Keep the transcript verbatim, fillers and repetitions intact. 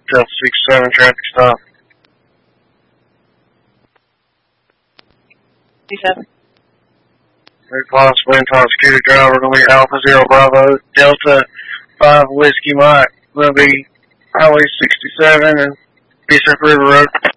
Delta six seven traffic stop. fifty-seven. Very possibly intoxicated driver going to be Alpha Zero Bravo Delta five Whiskey Mike. Going to be Highway sixty-seven and Bishop River Road.